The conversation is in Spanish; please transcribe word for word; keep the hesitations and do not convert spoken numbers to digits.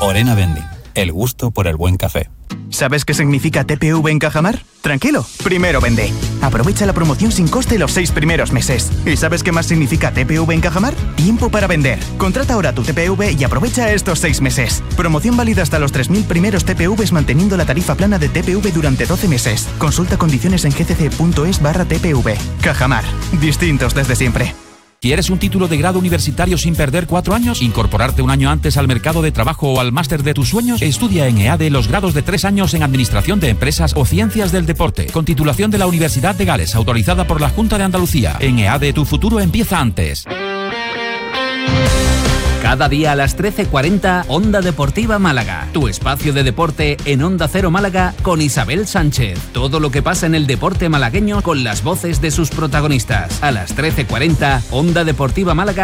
Orena Vending, el gusto por el buen café. ¿Sabes qué significa T P V en Cajamar? Tranquilo, primero vende. Aprovecha la promoción sin coste los seis primeros meses. ¿Y sabes qué más significa T P V en Cajamar? Tiempo para vender. Contrata ahora tu T P V y aprovecha estos seis meses. Promoción válida hasta los tres mil primeros T P Vs manteniendo la tarifa plana de T P V durante doce meses. Consulta condiciones en gcc.es barra TPV. Cajamar. Distintos desde siempre. ¿Quieres un título de grado universitario sin perder cuatro años? ¿Incorporarte un año antes al mercado de trabajo o al máster de tus sueños? Estudia en EADE los grados de tres años en Administración de Empresas o Ciencias del Deporte, con titulación de la Universidad de Gales, autorizada por la Junta de Andalucía. En EADE tu futuro empieza antes. Cada día a las trece cuarenta, Onda Deportiva Málaga. Tu espacio de deporte en Onda Cero Málaga con Isabel Sánchez. Todo lo que pasa en el deporte malagueño con las voces de sus protagonistas. A las trece cuarenta, Onda Deportiva Málaga